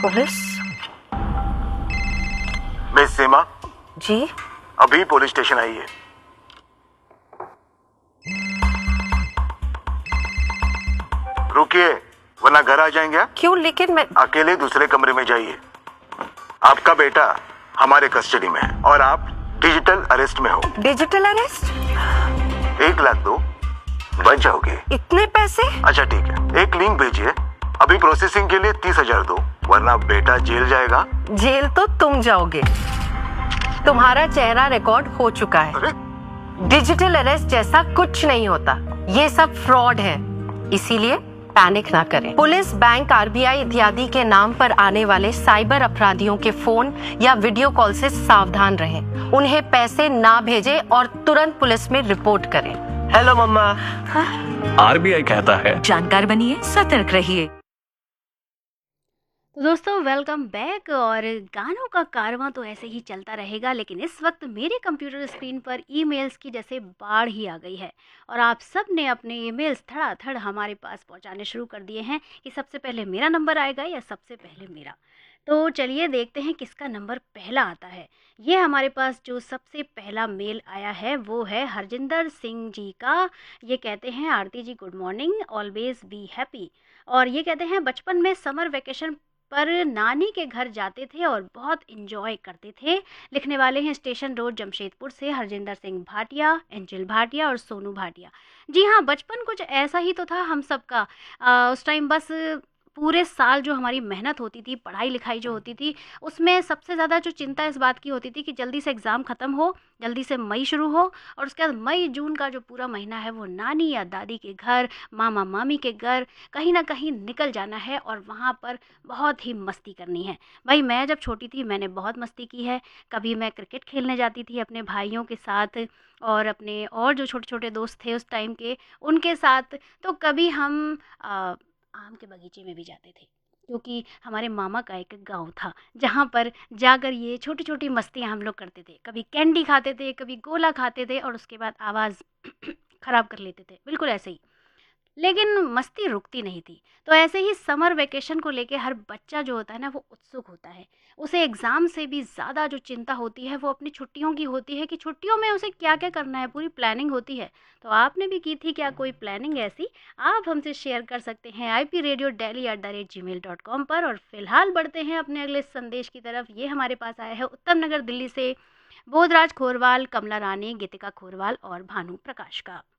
Police? Miss सीमा जी? अभी police station आई है। रुकिए वरना घर आ जाएंगे। क्यों? लेकिन मैं अकेले दूसरे कमरे में जाइए। आपका बेटा हमारे कस्टडी में है और आप डिजिटल अरेस्ट में हो। Digital arrest? 1 लाख दो, बच जाओगे। इतने पैसे? अच्छा ठीक है, एक लिंक भेजिए। अभी प्रोसेसिंग के लिए 30,000 दो, वरना बेटा जेल जाएगा। जेल तो तुम जाओगे। तुम्हारा चेहरा रिकॉर्ड हो चुका है। अरे डिजिटल अरेस्ट जैसा कुछ नहीं होता, ये सब फ्रॉड है। इसीलिए पैनिक ना करें। पुलिस, बैंक, आरबीआई इत्यादि के नाम पर आने वाले साइबर अपराधियों के फोन या वीडियो कॉल से सावधान रहें। उन्हें पैसे ना भेजें और तुरंत पुलिस में रिपोर्ट करें। हेलो मम्मा। आरबीआई कहता है जानकार बनिए, सतर्क रहिए। तो दोस्तों वेलकम बैक। और गानों का कारवां तो ऐसे ही चलता रहेगा, लेकिन इस वक्त मेरे कंप्यूटर स्क्रीन पर ईमेल्स की जैसे बाढ़ ही आ गई है और आप सब ने अपने ईमेल्स धड़ाधड़ हमारे पास पहुंचाने शुरू कर दिए हैं कि सबसे पहले मेरा नंबर आएगा या सबसे पहले मेरा। तो चलिए देखते हैं किसका नंबर पहला आता है। ये हमारे पास जो सबसे पहला मेल आया है वो है हरजिंदर सिंह जी का। ये कहते हैं आरती जी good morning, always be happy. और ये कहते हैं बचपन में समर वेकेशन पर नानी के घर जाते थे और बहुत इंजॉय करते थे। लिखने वाले हैं स्टेशन रोड जमशेदपुर से हरजिंदर सिंह भाटिया, एंजल भाटिया और सोनू भाटिया। जी हाँ, बचपन कुछ ऐसा ही तो था हम सबका। उस टाइम बस पूरे साल जो हमारी मेहनत होती थी, पढ़ाई लिखाई जो होती थी, उसमें सबसे ज़्यादा जो चिंता इस बात की होती थी कि जल्दी से एग्ज़ाम ख़त्म हो, जल्दी से मई शुरू हो और उसके बाद मई जून का जो पूरा महीना है वो नानी या दादी के घर, मामा मामी के घर कहीं ना कहीं निकल जाना है और वहाँ पर बहुत ही मस्ती करनी है। भाई मैं जब छोटी थी मैंने बहुत मस्ती की है। कभी मैं क्रिकेट खेलने जाती थी अपने भाइयों के साथ और अपने और जो छोटे छोटे दोस्त थे उस टाइम के उनके साथ। तो कभी हम आम के बगीचे में भी जाते थे, क्योंकि हमारे मामा का एक गांव था जहाँ पर जाकर ये छोटी छोटी मस्तियाँ हम लोग करते थे। कभी कैंडी खाते थे, कभी गोला खाते थे और उसके बाद आवाज़ ख़राब कर लेते थे, बिल्कुल ऐसे ही। लेकिन मस्ती रुकती नहीं थी। तो ऐसे ही समर वेकेशन को लेके हर बच्चा जो होता है ना वो उत्सुक होता है। उसे एग्ज़ाम से भी ज़्यादा जो चिंता होती है वो अपनी छुट्टियों की होती है कि छुट्टियों में उसे क्या क्या करना है, पूरी प्लानिंग होती है। तो आपने भी की थी क्या कोई प्लानिंग ऐसी? आप हमसे शेयर कर सकते हैं ipradiodelhi@gmail.com पर। और फिलहाल बढ़ते हैं अपने अगले संदेश की तरफ। ये हमारे पास आया है उत्तम नगर दिल्ली से बोधराज खोरवाल, कमला रानी, गीतिका खोरवाल और भानु प्रकाश का।